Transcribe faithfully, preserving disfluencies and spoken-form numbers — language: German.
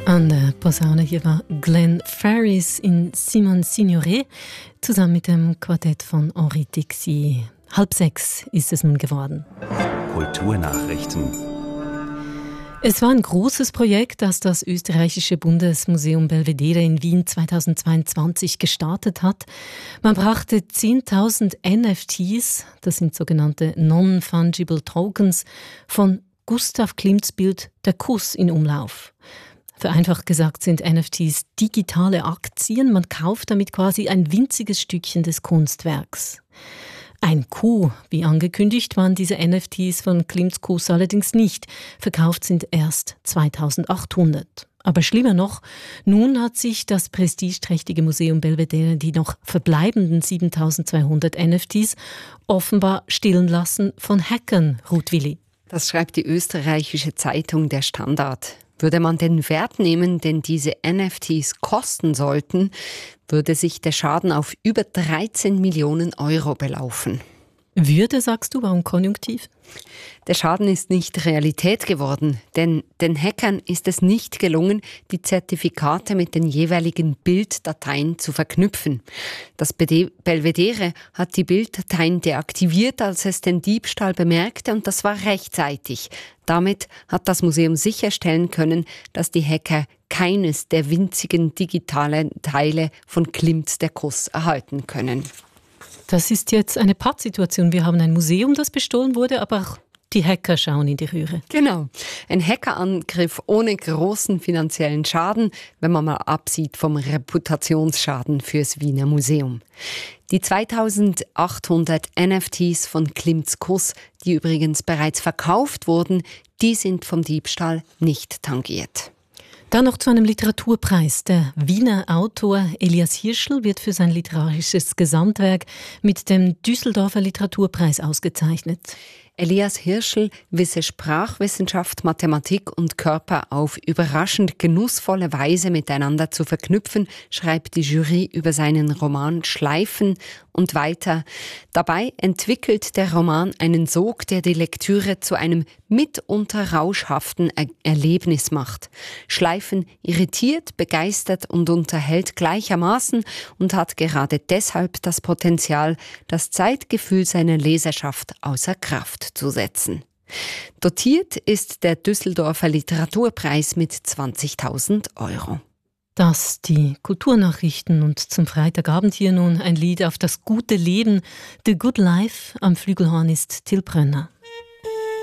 An der Posaune hier war Glenn Farris in Simon Signoret zusammen mit dem Quartett von Henri Dixit. Halb sechs ist es nun geworden. Kulturnachrichten. Es war ein großes Projekt, das das österreichische Bundesmuseum Belvedere in Wien zweitausendzweiundzwanzig gestartet hat. Man brachte zehntausend N F Ts, das sind sogenannte Non-Fungible Tokens, von Gustav Klimts Bild Der Kuss in Umlauf. Vereinfacht gesagt sind N F Ts digitale Aktien. Man kauft damit quasi ein winziges Stückchen des Kunstwerks. Ein Coup, wie angekündigt, waren diese N F Ts von Klimts Kuss allerdings nicht. Verkauft sind erst zweitausendachthundert. Aber schlimmer noch, nun hat sich das prestigeträchtige Museum Belvedere die noch verbleibenden siebentausendzweihundert N F Ts offenbar stehlen lassen von Hackern, Ruth Willi. Das schreibt die österreichische Zeitung Der Standard. Würde man den Wert nehmen, den diese N F Ts kosten sollten, würde sich der Schaden auf über dreizehn Millionen Euro belaufen. Würde, sagst du, warum Konjunktiv? Der Schaden ist nicht Realität geworden, denn den Hackern ist es nicht gelungen, die Zertifikate mit den jeweiligen Bilddateien zu verknüpfen. Das Belvedere hat die Bilddateien deaktiviert, als es den Diebstahl bemerkte, und das war rechtzeitig. Damit hat das Museum sicherstellen können, dass die Hacker keines der winzigen digitalen Teile von Klimt Der Kuss erhalten können. Das ist jetzt eine Pattsituation. Wir haben ein Museum, das bestohlen wurde, aber auch die Hacker schauen in die Röhre. Genau. Ein Hackerangriff ohne großen finanziellen Schaden, wenn man mal absieht vom Reputationsschaden fürs Wiener Museum. Die zweitausendachthundert N F Ts von Klimts Kuss, die übrigens bereits verkauft wurden, die sind vom Diebstahl nicht tangiert. Dann noch zu einem Literaturpreis. Der Wiener Autor Elias Hirschl wird für sein literarisches Gesamtwerk mit dem Düsseldorfer Literaturpreis ausgezeichnet. Elias Hirschl wisse Sprachwissenschaft, Mathematik und Körper auf überraschend genussvolle Weise miteinander zu verknüpfen, schreibt die Jury über seinen Roman Schleifen, und weiter. Dabei entwickelt der Roman einen Sog, der die Lektüre zu einem mitunter rauschhaften er- Erlebnis macht. Schleifen irritiert, begeistert und unterhält gleichermaßen und hat gerade deshalb das Potenzial, das Zeitgefühl seiner Leserschaft außer Kraft zu setzen. Dotiert ist der Düsseldorfer Literaturpreis mit zwanzigtausend Euro. Das die Kulturnachrichten und zum Freitagabend hier nun ein Lied auf das gute Leben. The Good Life. Am Flügelhorn ist Till Brönner.